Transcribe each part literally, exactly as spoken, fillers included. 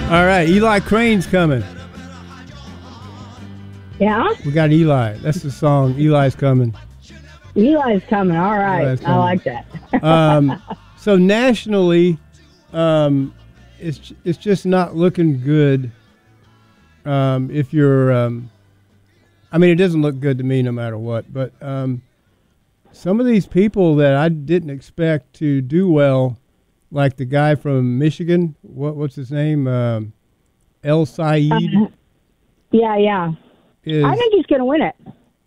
All right, Eli Crane's coming. Yeah? We got Eli. That's the song. Eli's coming. Eli's coming. All right. Eli's coming. I like that. um, so nationally, um, it's it's just not looking good. Um, if you're, um, I mean, it doesn't look good to me no matter what. But um, some of these people that I didn't expect to do well, like the guy from Michigan, what what's his name, um, El Said. Uh, yeah, yeah. Is, I think he's going to win it.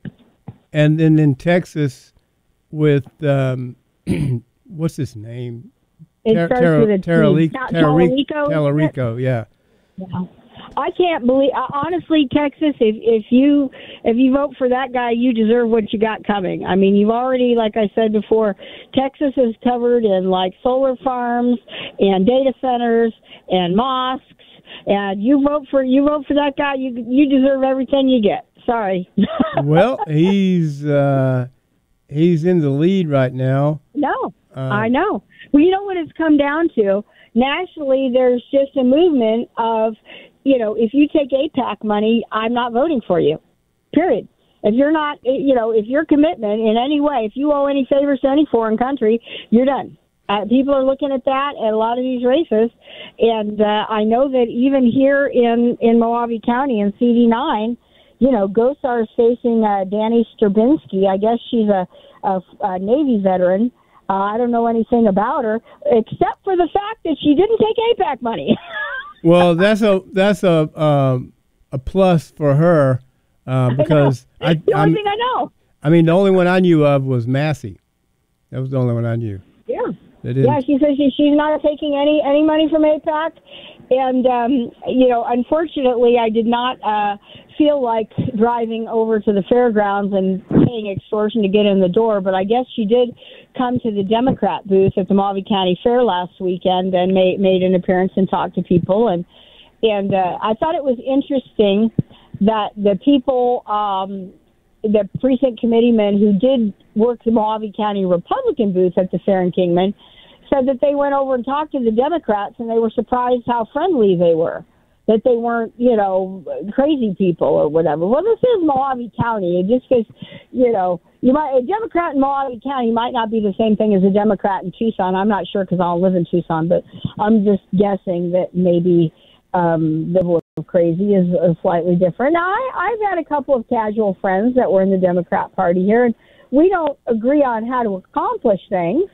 And then in Texas, with um, what's his name? It Ter- starts Ter- with a Teralico. T. Talarico. Talarico, yeah. Yeah. I can't believe, uh, honestly, Texas. If if you if you vote for that guy, you deserve what you got coming. I mean, you've already, like I said before, Texas is covered in like solar farms and data centers and mosques. And you vote for you vote for that guy, you you deserve everything you get. Sorry. Well, he's uh, he's in the lead right now. No, uh, I know. Well, you know what it's come down to? Nationally, there's just a movement of, you know, if you take AIPAC money, I'm not voting for you. Period. If you're not, you know, if your commitment in any way, if you owe any favors to any foreign country, you're done. Uh, people are looking at that at a lot of these races, and uh, I know that even here in, in Mojave County in C D nine, you know, Gosar is facing uh, Danny Strabinsky. I guess she's a, a, a Navy veteran. Uh, I don't know anything about her, except for the fact that she didn't take AIPAC money. Well, that's a that's a um, a plus for her uh, because I, I the only I'm, thing I know. I mean, the only one I knew of was Massey. That was the only one I knew. Yeah. Yeah, she says she, she's not taking any, any money from AIPAC. And, um, you know, unfortunately, I did not uh, feel like driving over to the fairgrounds and paying extortion to get in the door. But I guess she did come to the Democrat booth at the Mojave County Fair last weekend and made, made an appearance and talked to people. And, and uh, I thought it was interesting that the people, um, the precinct committeemen who did work the Mojave County Republican booth at the Fair in Kingman, said that they went over and talked to the Democrats and they were surprised how friendly they were, that they weren't, you know, crazy people or whatever. Well, this is Mojave County. And just because, you know, you might, a Democrat in Mojave County might not be the same thing as a Democrat in Tucson. I'm not sure because I don't live in Tucson, but I'm just guessing that maybe um, the level of crazy is, is slightly different. Now, I, I've had a couple of casual friends that were in the Democrat Party here, and we don't agree on how to accomplish things.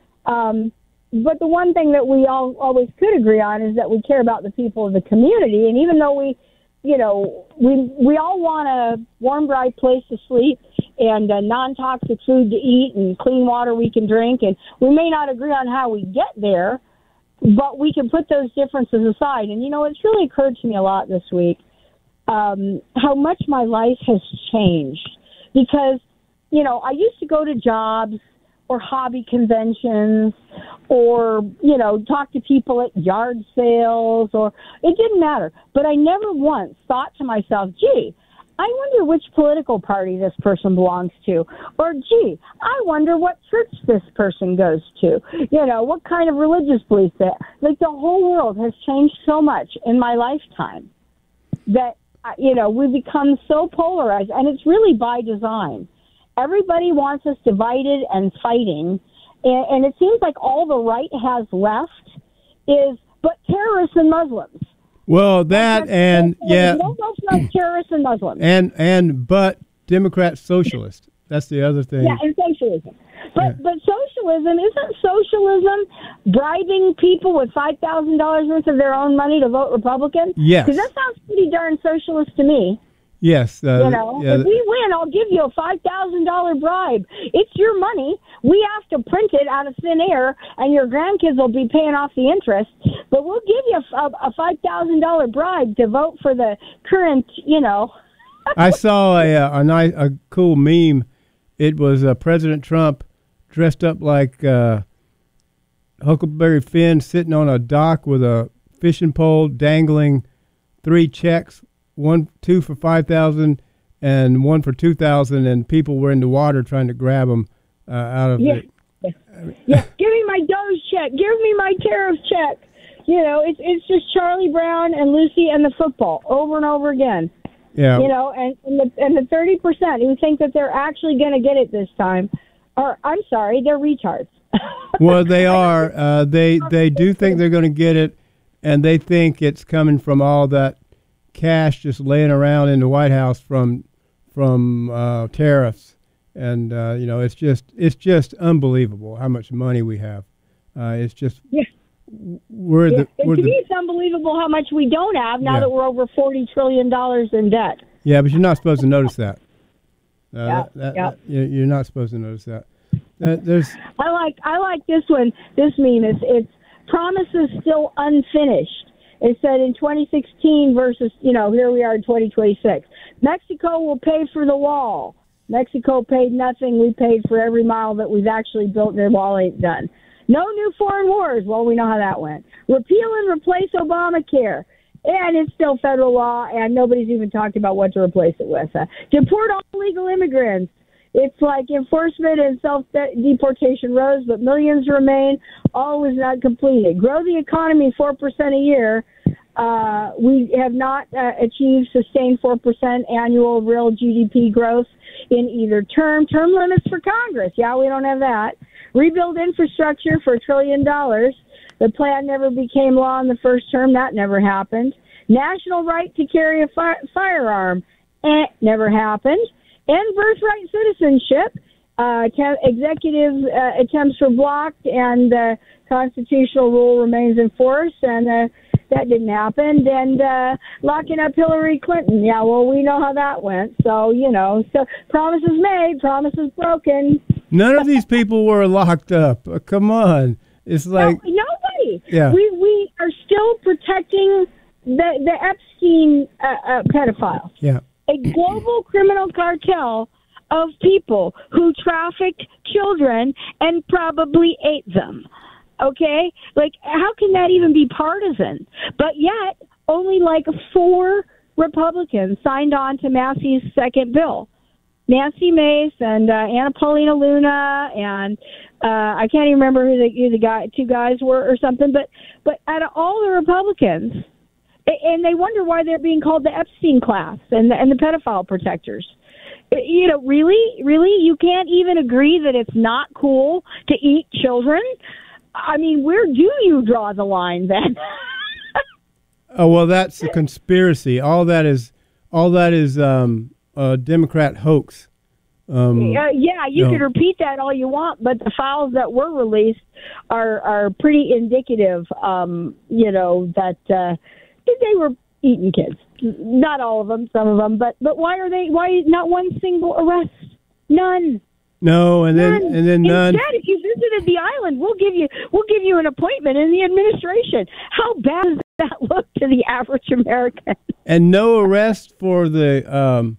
Um, But the one thing that we all always could agree on is that we care about the people of the community. And even though we, you know, we we all want a warm, bright place to sleep and uh, non-toxic food to eat and clean water we can drink, and we may not agree on how we get there, but we can put those differences aside. And, you know, it's really occurred to me a lot this week um, how much my life has changed. Because, you know, I used to go to jobs or hobby conventions or, you know, talk to people at yard sales, or it didn't matter. But I never once thought to myself, gee, I wonder which political party this person belongs to. Or, gee, I wonder what church this person goes to. You know, what kind of religious beliefs they have. Like, the whole world has changed so much in my lifetime that, you know, we've become so polarized, and it's really by design. Everybody wants us divided and fighting, and, and it seems like all the right has left is, but terrorists and Muslims. Well, that and, yeah. No, no, no, terrorists and Muslims. And, and but Democrat socialist. That's the other thing. Yeah, and socialism. But Yeah. but socialism, isn't socialism bribing people with five thousand dollars worth of their own money to vote Republican? Yes. Because that sounds pretty darn socialist to me. Yes. Uh, You know, yeah, if we win, I'll give you a five thousand dollars bribe. It's your money. We have to print it out of thin air, and your grandkids will be paying off the interest. But we'll give you a, a five thousand dollars bribe to vote for the current, you know. I saw a, a, nice, a cool meme. It was uh, President Trump dressed up like uh, Huckleberry Finn sitting on a dock with a fishing pole dangling three checks. One, two for five thousand, and one for two thousand, and people were in the water trying to grab them uh, out of yeah. it. Yeah. Give me my Doge check. Give me my tariff check. You know, it's it's just Charlie Brown and Lucy and the football over and over again. Yeah. You know, and, and the and the thirty percent who think that they're actually going to get it this time are, I'm sorry, they're retards. Well, they are. Uh, they they do think they're going to get it, and they think it's coming from all that cash just laying around in the White House from from uh, tariffs, and uh, you know, it's just it's just unbelievable how much money we have. Uh, it's just yeah. we're yeah. the we're to the, me, it's unbelievable how much we don't have now yeah. that we're over forty trillion dollars in debt. Yeah, but you're not supposed to notice that. Uh, yeah, that, that, yeah. that you're not supposed to notice that. Uh, there's. I like I like this one. This meme is it's promises still unfinished. It said in twenty sixteen versus you know here we are in twenty twenty-six. Mexico will pay for the wall. Mexico paid nothing. We paid for every mile that we've actually built, and the wall ain't done. No new foreign wars. Well, we know how that went. Repeal and replace Obamacare. And it's still federal law, and nobody's even talked about what to replace it with. Uh, deport all illegal immigrants. It's like enforcement and self-deportation rose, but millions remain. All was not completed. Grow the economy four percent a year. Uh, we have not uh, achieved sustained four percent annual real G D P growth in either term. Term limits for Congress. Yeah, we don't have that. Rebuild infrastructure for a trillion dollars. The plan never became law in the first term. That never happened. National right to carry a fi- firearm. Eh, never happened. End birthright citizenship. Uh, te- executive uh, attempts were blocked, and the constitutional rule remains in force, and uh, that didn't happen. And uh, locking up Hillary Clinton. Yeah, well, we know how that went. So, you know, so promises made, promises broken. None of these people were locked up. Uh, come on. It's like no, nobody. Yeah. We we are still protecting the the Epstein uh, uh, pedophiles. Yeah. A global criminal cartel of people who trafficked children and probably ate them. Okay, like how can that even be partisan? But yet, only like four Republicans signed on to Massey's second bill. Nancy Mace and uh, Anna Paulina Luna and uh, I can't even remember who the, who the guy, two guys were or something. But but out of all the Republicans, and they wonder why they're being called the Epstein class and the, and the pedophile protectors. You know, really, really, you can't even agree that it's not cool to eat children. I mean, where do you draw the line then? Oh well, that's a conspiracy. All that is, all that is. Um, Uh, Democrat hoax. Um, uh, yeah, you no. could repeat that all you want, but the files that were released are are pretty indicative. Um, you know that uh, they were eating kids. Not all of them, some of them, but but why are they? Why not one single arrest? None. No, and then none. and then none. Instead, if you visited the island, we'll give you we'll give you an appointment in the administration. How bad does that look to the average American? And no arrest for the um,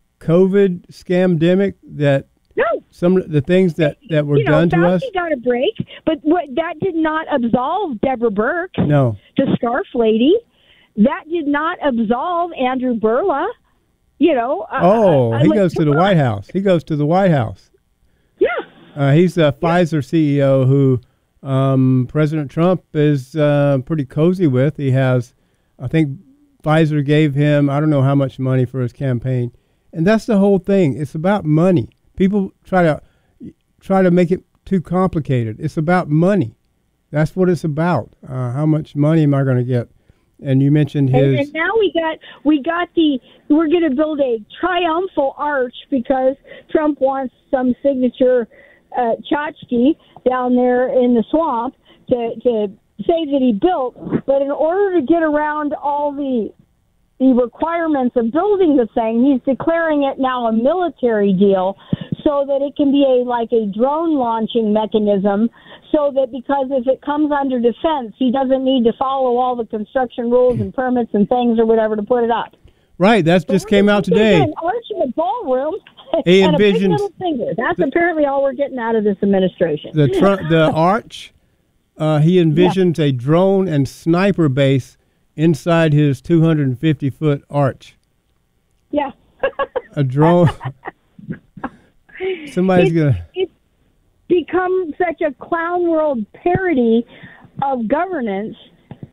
COVID scamdemic that no. some of the things that, that were you know, done to Fauci us. got a break, but what that did not absolve Deborah Burke, No. the scarf lady. That did not absolve Andrew Burla. You know. Oh, uh, he like, goes to the White House. He goes to the White House. Yeah. Uh, he's a yeah. Pfizer C E O who um, President Trump is uh, pretty cozy with. He has, I think, Pfizer gave him I don't know how much money for his campaign. And that's the whole thing. It's about money. People try to try to make it too complicated. It's about money. That's what it's about. Uh, how much money am I going to get? And you mentioned his. And, and now we got we got the we're going to build a triumphal arch because Trump wants some signature uh, tchotchke down there in the swamp to to say that he built. But in order to get around all the the requirements of building the thing, he's declaring it now a military deal so that it can be a like a drone launching mechanism so that because if it comes under defense, he doesn't need to follow all the construction rules and permits and things or whatever to put it up. Right, that just came out today. An arch in a ballroom he and a big envisions little finger. That's the, apparently all we're getting out of this administration. The, tr- the arch, uh, he envisions yeah. a drone and sniper base inside his two hundred fifty foot arch. Yeah. A drone. Somebody's going to... It's become such a clown world parody of governance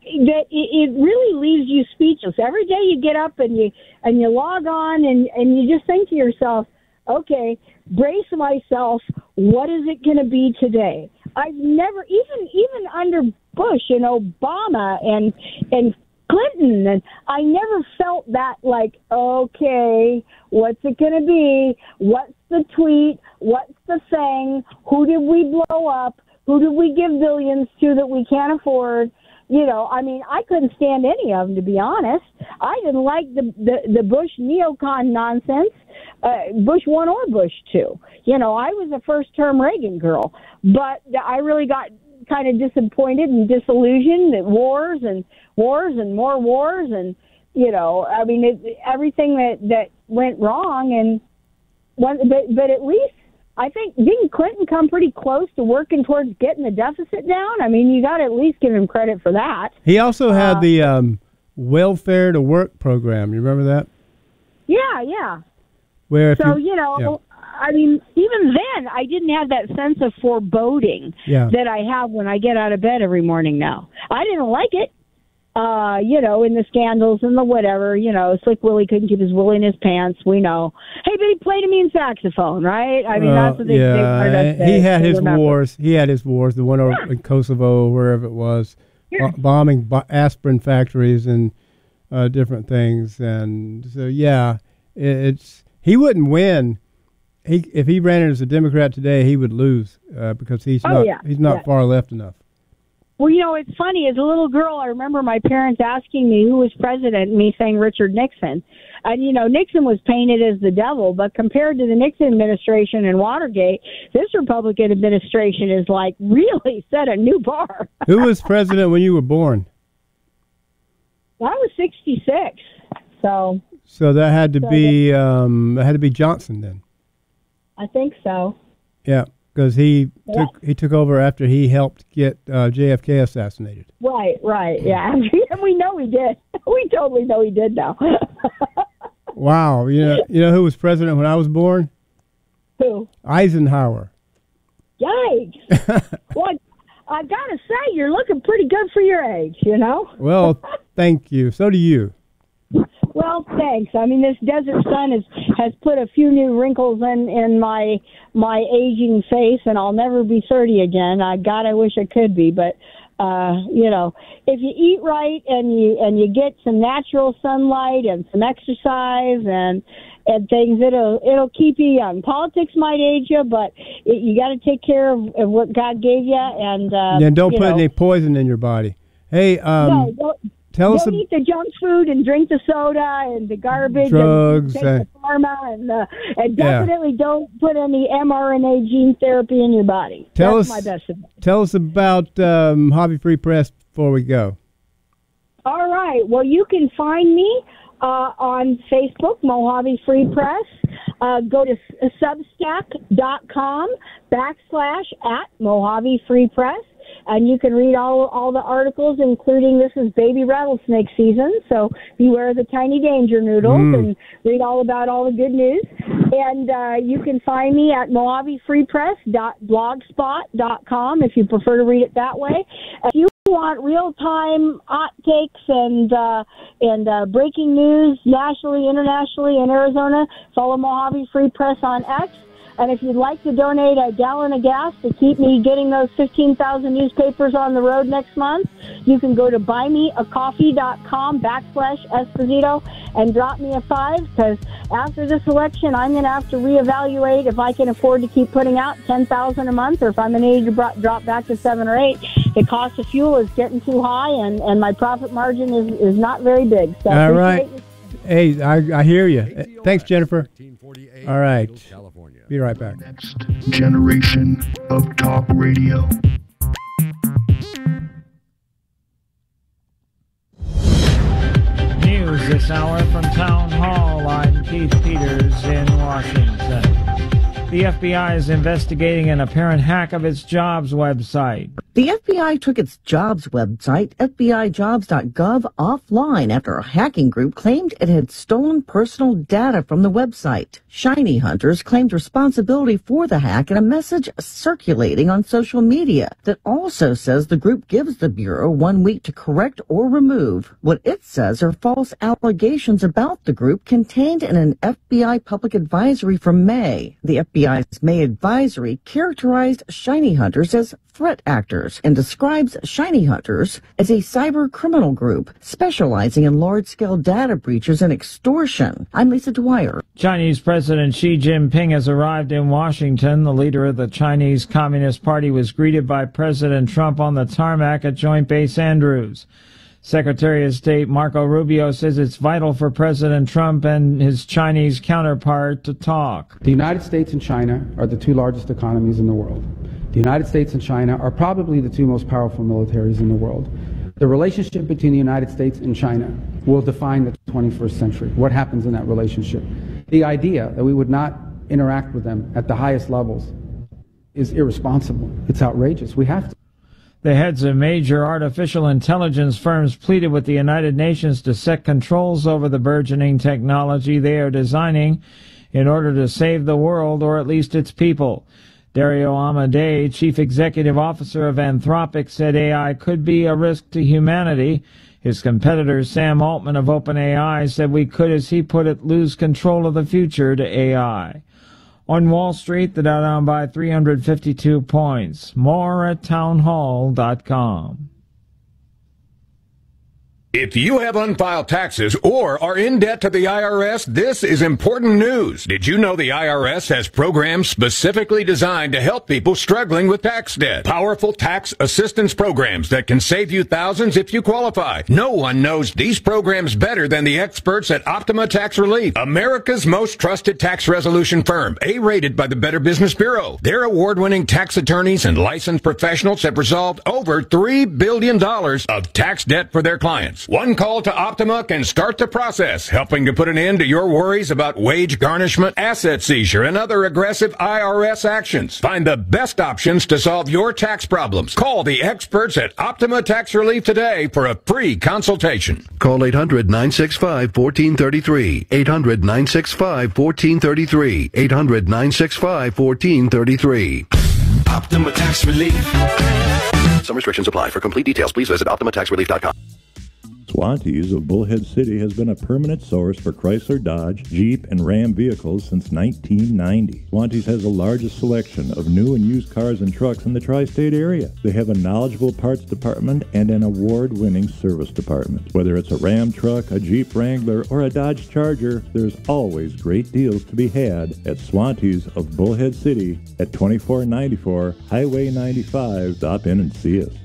that it, it really leaves you speechless. Every day you get up and you and you log on and, and you just think to yourself, okay, brace myself. What is it going to be today? I've never, even even under Bush and Obama and and Clinton, and I never felt that like, okay, what's it going to be? What's the tweet? What's the thing? Who did we blow up? Who did we give billions to that we can't afford? You know, I mean, I couldn't stand any of them, to be honest. I didn't like the the, the Bush neocon nonsense, uh, Bush one or Bush two. You know, I was a first-term Reagan girl, but I really got kind of disappointed and disillusioned at wars and wars and more wars, and you know, I mean, it, everything that that went wrong. And one, but but at least I think didn't Clinton come pretty close to working towards getting the deficit down? I mean, you got to at least give him credit for that. He also had uh, the um, welfare to work program. You remember that? Yeah, yeah. Where if so you, you know. Yeah. I mean, even then, I didn't have that sense of foreboding yeah. that I have when I get out of bed every morning now. I didn't like it, uh, you know, in the scandals and the whatever, you know, Slick Willie couldn't keep his willy in his pants, we know. Hey, but he played a mean saxophone, right? I mean, uh, that's what they, yeah. they wanted us to He had to his remember. wars. He had his wars, the one over Yeah. in Kosovo, wherever it was, Yeah. b- bombing b- aspirin factories and uh, different things. And so, yeah, it, it's he wouldn't win. He, if he ran as a Democrat today, he would lose uh, because he's Oh, not yeah. he's not Yeah. far left enough. Well, you know, it's funny. As a little girl, I remember my parents asking me who was president and me saying Richard Nixon. And, you know, Nixon was painted as the devil, but compared to the Nixon administration and Watergate, this Republican administration is like really set a new bar. Who was president when you were born? I was sixty-six. So So that had to So be um, that had to be Johnson then. I think so. Yeah, because he Yeah. took he took over after he helped get uh, J F K assassinated. Right, right. Yeah. And we know he did. We totally know he did now. Wow, you know you know who was president when I was born? Who? Eisenhower. Yikes. Well, I got to say, you're looking pretty good for your age, you know? Well, thank you. So do you. Well, thanks. I mean, this desert sun has has put a few new wrinkles in in my my aging face, and I'll never be thirty again. I God, I wish I could be, but uh, you know, if you eat right and you and you get some natural sunlight and some exercise and and things, it'll it'll keep you young. Politics might age you, but it, you got to take care of, of what God gave you, and uh, And don't you put know, any poison in your body. Hey, um, no, don't, tell us. Don't ab- eat the junk food and drink the soda and the garbage Drugs, and take uh, the pharma and, uh, and Yeah. definitely don't put any mRNA gene therapy in your body. Tell That's us- my best advice. Tell us about um, Hobby Free Press before we go. All right. Well, you can find me uh, on Facebook, Mojave Free Press. Uh, go to substack.com backslash at Mojave Free Press. And you can read all all the articles, including this is baby rattlesnake season, so beware the tiny danger noodles, Mm. and read all about all the good news. And uh, you can find me at mojave free press dot blogspot dot com if you prefer to read it that way. If you want real-time hot takes and uh, and uh, breaking news nationally, internationally, in Arizona, follow Mojave Free Press on X. And if you'd like to donate a gallon of gas to keep me getting those fifteen thousand newspapers on the road next month, you can go to buymeacoffee.com backslash Esposito and drop me a five, because after this election, I'm going to have to reevaluate if I can afford to keep putting out ten thousand a month, or if I'm going to need to bro- drop back to seven or eight. The cost of fuel is getting too high, and, and my profit margin is, is not very big. So All right. appreciate you. Hey, I, I hear you. Thanks, Jennifer. All right. Be right back. Next generation of talk radio. News this hour from Town Hall. I'm Keith Peters in Washington. The F B I is investigating an apparent hack of its jobs website. The F B I took its jobs website, F B I jobs dot gov, offline after a hacking group claimed it had stolen personal data from the website. Shiny Hunters claimed responsibility for the hack in a message circulating on social media that also says the group gives the Bureau one week to correct or remove what it says are false allegations about the group contained in an F B I public advisory from May. The F B I's May advisory characterized Shiny Hunters as threat actors and describes Shiny Hunters as a cyber criminal group specializing in large-scale data breaches and extortion. I'm Lisa Dwyer. Chinese President Xi Jinping has arrived in Washington. The leader of the Chinese Communist Party was greeted by President Trump on the tarmac at Joint Base Andrews. Secretary of State Marco Rubio says it's vital for President Trump and his Chinese counterpart to talk. The United States and China are the two largest economies in the world. The United States and China are probably the two most powerful militaries in the world. The relationship between the United States and China will define the twenty-first century. What happens in that relationship? The idea that we would not interact with them at the highest levels is irresponsible. It's outrageous. We have to. The heads of major artificial intelligence firms pleaded with the United Nations to set controls over the burgeoning technology they are designing in order to save the world, or at least its people. Dario Amodei, chief executive officer of Anthropic, said A I could be a risk to humanity. His competitor, Sam Altman of OpenAI, said we could, as he put it, lose control of the future to A I. On Wall Street, the Dow down by three hundred fifty-two points. More at townhall dot com. If you have unfiled taxes or are in debt to the I R S, this is important news. Did you know the I R S has programs specifically designed to help people struggling with tax debt? Powerful tax assistance programs that can save you thousands if you qualify. No one knows these programs better than the experts at Optima Tax Relief, America's most trusted tax resolution firm, A-rated by the Better Business Bureau. Their award-winning tax attorneys and licensed professionals have resolved over three billion dollars of tax debt for their clients. One call to Optima can start the process, helping to put an end to your worries about wage garnishment, asset seizure, and other aggressive I R S actions. Find the best options to solve your tax problems. Call the experts at Optima Tax Relief today for a free consultation. Call eight hundred, nine six five, one four three three. eight hundred, nine six five, one four three three. eight hundred, nine six five, one four three three. Optima Tax Relief. Some restrictions apply. For complete details, please visit optima tax relief dot com. Swantees of Bullhead City has been a permanent source for Chrysler, Dodge, Jeep, and Ram vehicles since nineteen ninety. Swantees has the largest selection of new and used cars and trucks in the tri-state area. They have a knowledgeable parts department and an award-winning service department. Whether it's a Ram truck, a Jeep Wrangler, or a Dodge Charger, there's always great deals to be had at Swantees of Bullhead City at twenty-four ninety-four Highway ninety-five. Stop in and see us.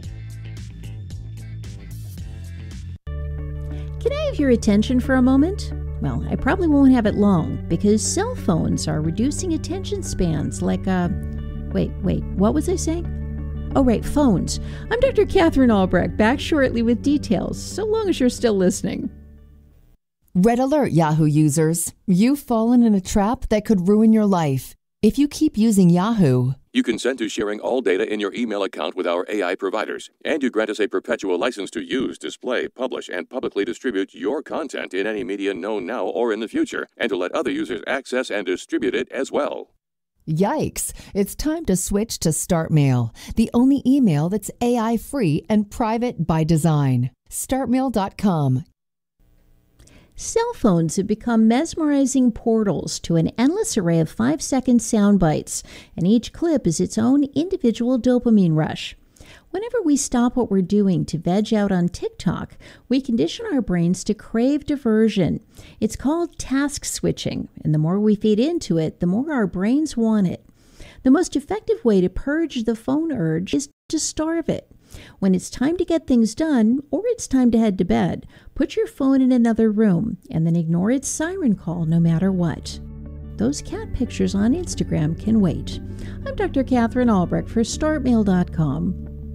Can I have your attention for a moment? Well, I probably won't have it long, because cell phones are reducing attention spans like, uh, wait, wait, what was I saying? Oh, right, phones. I'm Doctor Catherine Albrecht, back shortly with details, so long as you're still listening. Red alert, Yahoo users. You've fallen in a trap that could ruin your life. If you keep using Yahoo, you consent to sharing all data in your email account with our A I providers, and you grant us a perpetual license to use, display, publish, and publicly distribute your content in any media known now or in the future, and to let other users access and distribute it as well. Yikes! It's time to switch to StartMail, the only email that's A I-free and private by design. start mail dot com. Cell phones have become mesmerizing portals to an endless array of five-second sound bites, and each clip is its own individual dopamine rush. Whenever we stop what we're doing to veg out on TikTok, we condition our brains to crave diversion. It's called task switching, and the more we feed into it, the more our brains want it. The most effective way to purge the phone urge is to starve it. When it's time to get things done, or it's time to head to bed, put your phone in another room and then ignore its siren call no matter what. Those cat pictures on Instagram can wait. I'm Doctor Catherine Albrecht for start mail dot com.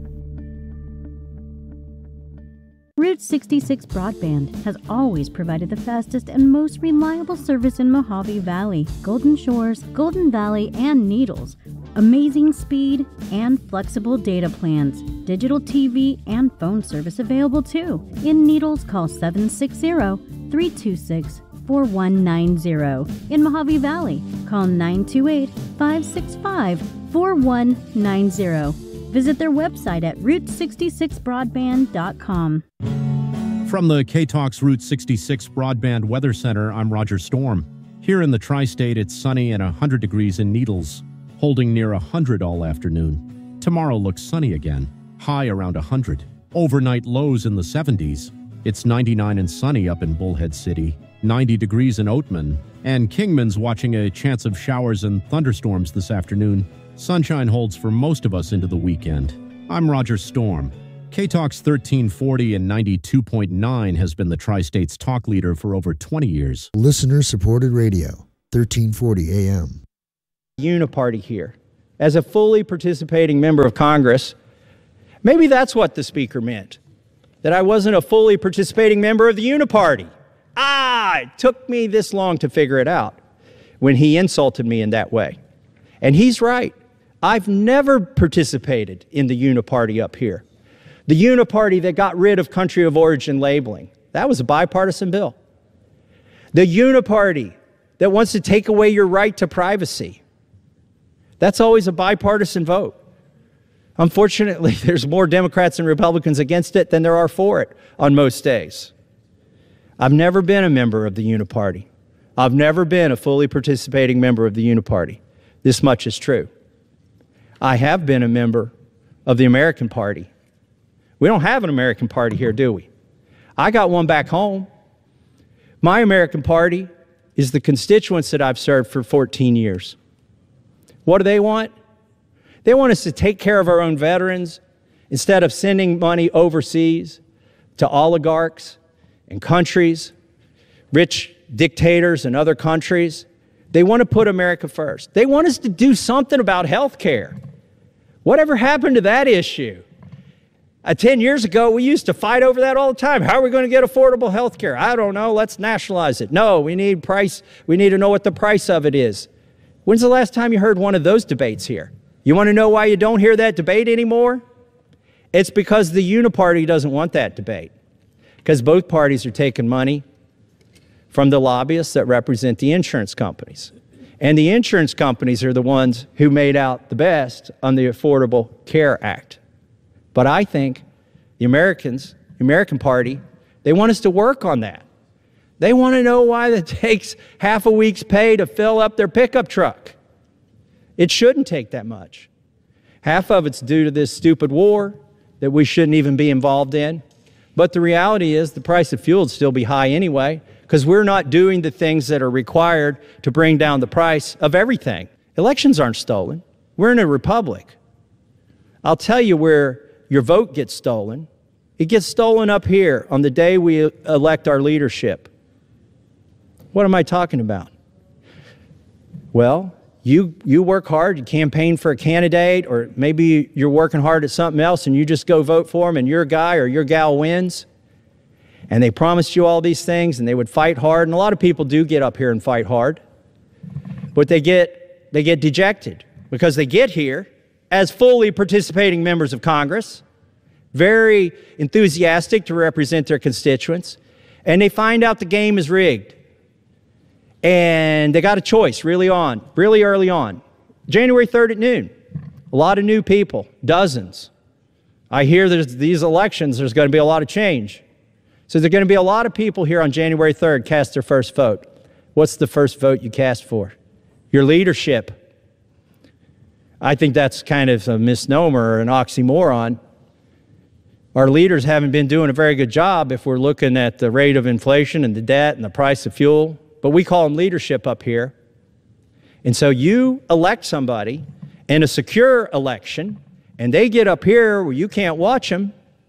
Route sixty-six Broadband has always provided the fastest and most reliable service in Mojave Valley, Golden Shores, Golden Valley, and Needles. Amazing speed and flexible data plans. Digital T V and phone service available too. In Needles, call seven six zero, three two six, four one nine zero. In Mojave Valley, call nine two eight, five six five, four one nine zero. Visit their website at route sixty-six broadband dot com. From the K-Talks Route sixty-six Broadband Weather Center, I'm Roger Storm. Here in the tri-state, it's sunny and one hundred degrees in Needles, holding near one hundred all afternoon. Tomorrow looks sunny again, high around one hundred. Overnight lows in the seventies. It's ninety-nine and sunny up in Bullhead City, ninety degrees in Oatman, and Kingman's watching a chance of showers and thunderstorms this afternoon. Sunshine holds for most of us into the weekend. I'm Roger Storm. K-Talks thirteen forty and ninety-two point nine has been the Tri-State's talk leader for over twenty years. Listener-supported radio, thirteen forty A M. Uniparty here. As a fully participating member of Congress, maybe that's what the Speaker meant, that I wasn't a fully participating member of the Uniparty. Ah, it took me this long to figure it out when he insulted me in that way. And he's right. I've never participated in the Uniparty up here. The Uniparty that got rid of country of origin labeling. That was a bipartisan bill. The Uniparty that wants to take away your right to privacy. That's always a bipartisan vote. Unfortunately, there's more Democrats and Republicans against it than there are for it on most days. I've never been a member of the Uniparty. I've never been a fully participating member of the Uniparty. This much is true. I have been a member of the American Party. We don't have an American Party here, do we? I got one back home. My American Party is the constituents that I've served for fourteen years. What do they want? They want us to take care of our own veterans instead of sending money overseas to oligarchs and countries, rich dictators in other countries. They want to put America first. They want us to do something about health care. Whatever happened to that issue? Uh, Ten years ago, we used to fight over that all the time. How are we going to get affordable health care? I don't know. Let's nationalize it. No, we need price. We need to know what the price of it is. When's the last time you heard one of those debates here? You want to know why you don't hear that debate anymore? It's because the Uniparty doesn't want that debate. Because both parties are taking money from the lobbyists that represent the insurance companies. And the insurance companies are the ones who made out the best on the Affordable Care Act. But I think the Americans, the American Party, they want us to work on that. They want to know why it takes half a week's pay to fill up their pickup truck. It shouldn't take that much. Half of it's due to this stupid war that we shouldn't even be involved in. But the reality is the price of fuel will still be high anyway because we're not doing the things that are required to bring down the price of everything. Elections aren't stolen. We're in a republic. I'll tell you where your vote gets stolen. It gets stolen up here on the day we elect our leadership. What am I talking about? Well, you, you work hard, you campaign for a candidate, or maybe you're working hard at something else and you just go vote for them and your guy or your gal wins. And they promised you all these things and they would fight hard. And a lot of people do get up here and fight hard. But they get, they get dejected because they get here as fully participating members of Congress, very enthusiastic to represent their constituents, and they find out the game is rigged. And they got a choice really on, really early on. January third at noon, a lot of new people, dozens. I hear there's these elections, there's going to be a lot of change. So there's going to be a lot of people here on January third cast their first vote. What's the first vote you cast for? Your leadership. I think that's kind of a misnomer or an oxymoron. Our leaders haven't been doing a very good job if we're looking at the rate of inflation and the debt and the price of fuel. But we call them leadership up here. And so you elect somebody in a secure election, and they get up here where you can't watch them,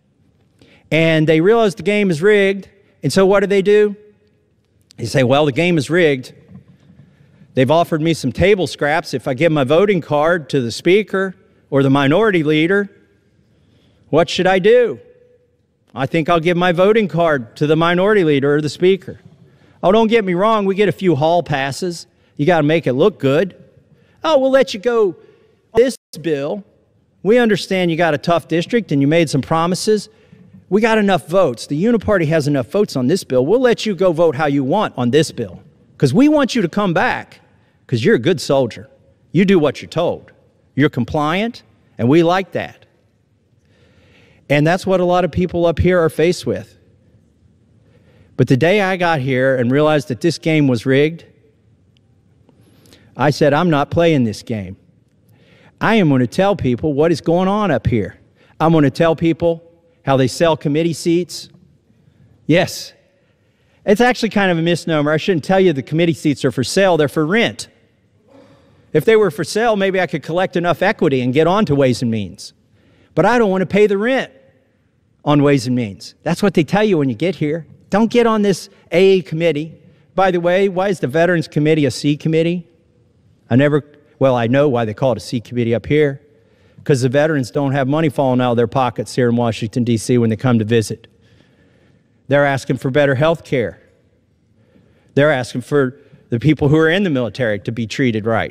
and they realize the game is rigged. And so what do they do? They say, well, the game is rigged. They've offered me some table scraps. If I give my voting card to the speaker or the minority leader, what should I do? I think I'll give my voting card to the minority leader or the speaker. Oh, don't get me wrong, we get a few hall passes. You got to make it look good. Oh, we'll let you go this bill, we understand you got a tough district and you made some promises. We got enough votes. The Uniparty has enough votes on this bill. We'll let you go vote how you want on this bill because we want you to come back because you're a good soldier. You do what you're told. You're compliant, and we like that. And that's what a lot of people up here are faced with. But the day I got here and realized that this game was rigged, I said, I'm not playing this game. I am going to tell people what is going on up here. I'm going to tell people how they sell committee seats. Yes, it's actually kind of a misnomer. I shouldn't tell you the committee seats are for sale. They're for rent. If they were for sale, maybe I could collect enough equity and get on to Ways and Means. But I don't want to pay the rent on Ways and Means. That's what they tell you when you get here. Don't get on this A A committee. By the way, why is the Veterans Committee a C committee? I never, well, I know why they call it a C committee up here. Because the veterans don't have money falling out of their pockets here in Washington, D C when they come to visit. They're asking for better health care. They're asking for the people who are in the military to be treated right.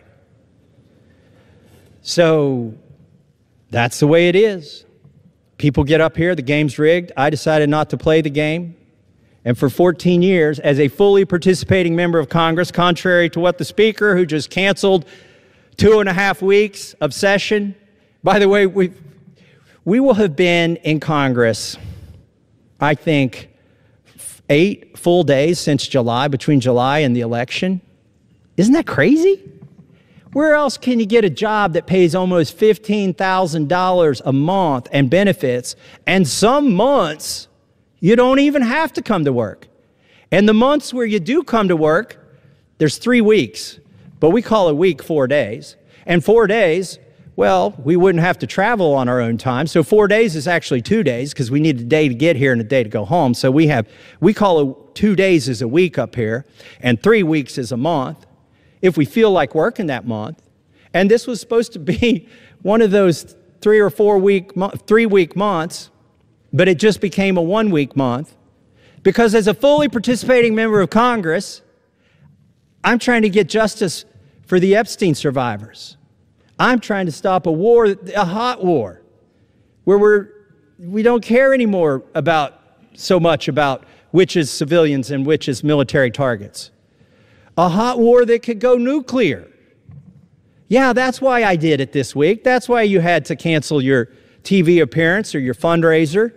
So that's the way it is. People get up here, the game's rigged. I decided not to play the game. And for fourteen years, as a fully participating member of Congress, contrary to what the Speaker, who just canceled two and a half weeks of session, by the way, we we will have been in Congress, I think, eight full days since July, between July and the election. Isn't that crazy? Where else can you get a job that pays almost fifteen thousand dollars a month and benefits, and some months you don't even have to come to work? And the months where you do come to work, there's three weeks, but we call a week four days. And four days, well, we wouldn't have to travel on our own time. So four days is actually two days because we need a day to get here and a day to go home. So we have, we call it two days is a week up here and three weeks is a month if we feel like working that month. And this was supposed to be one of those three or four week, three week months, but it just became a one week month because as a fully participating member of Congress, I'm trying to get justice for the Epstein survivors. I'm trying to stop a war, a hot war, where we're, we don't care anymore about so much about which is civilians and which is military targets. A hot war that could go nuclear. Yeah, that's why I did it this week. That's why you had to cancel your T V appearance or your fundraiser.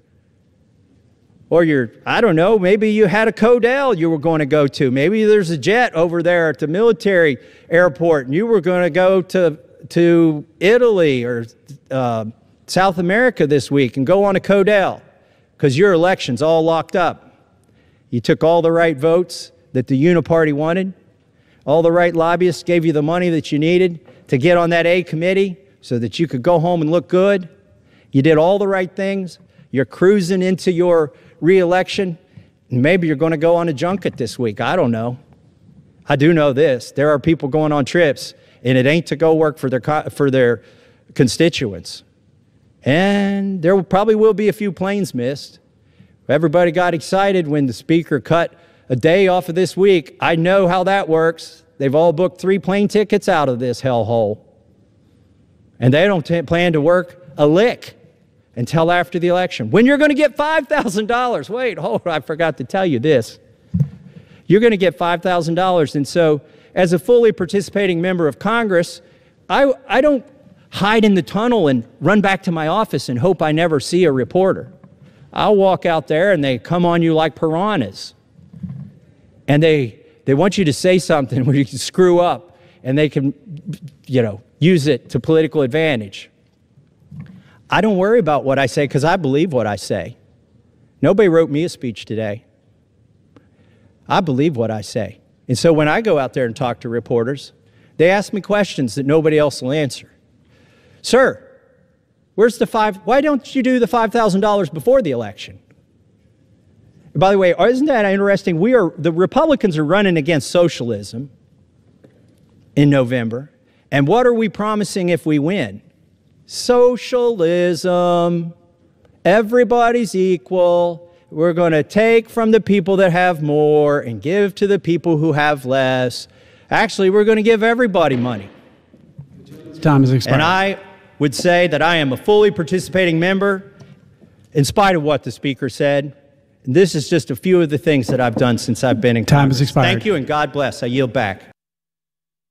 Or your, I don't know, maybe you had a Codell you were going to go to. Maybe there's a jet over there at the military airport and you were going to go to to Italy or uh, South America this week and go on a Codell because your election's all locked up. You took all the right votes that the Uniparty wanted. All the right lobbyists gave you the money that you needed to get on that A committee so that you could go home and look good. You did all the right things. You're cruising into your re-election. Maybe you're going to go on a junket this week. I don't know. I do know this. There are people going on trips and it ain't to go work for their, for their constituents. And there probably will be a few planes missed. Everybody got excited when the Speaker cut a day off of this week. I know how that works. They've all booked three plane tickets out of this hellhole. And they don't t- plan to work a lick until after the election. When you're going to get five thousand dollars. Wait, hold on, I forgot to tell you this. You're going to get five thousand dollars. And so, as a fully participating member of Congress, I, I don't hide in the tunnel and run back to my office and hope I never see a reporter. I'll walk out there and they come on you like piranhas. And they, they want you to say something where you can screw up and they can, you know, use it to political advantage. I don't worry about what I say because I believe what I say. Nobody wrote me a speech today. I believe what I say. And so when I go out there and talk to reporters, they ask me questions that nobody else will answer. Sir, where's the five, why don't you do the five thousand dollars before the election? By the way, isn't that interesting? We are, the Republicans are running against socialism in November. And what are we promising if we win? Socialism. Everybody's equal. We're going to take from the people that have more and give to the people who have less. Actually, we're going to give everybody money. Time has expired. And I would say that I am a fully participating member in spite of what the Speaker said. And this is just a few of the things that I've done since I've been in Congress. Time has expired. Thank you, and God bless. I yield back.